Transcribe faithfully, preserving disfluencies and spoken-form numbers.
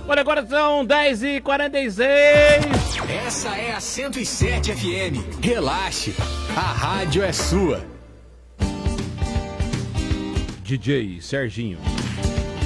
Olha, agora são dez e quarenta e seis. Essa é a cento e sete F M. Relaxe, a rádio é sua. D J Serginho.